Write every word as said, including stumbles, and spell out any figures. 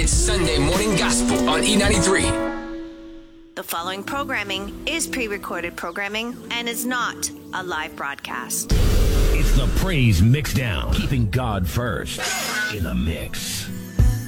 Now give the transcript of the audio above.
It's Sunday Morning Gospel on E ninety-three. The following programming is pre-recorded programming and is not a live broadcast. It's the Praise Mixdown, keeping God first in the mix.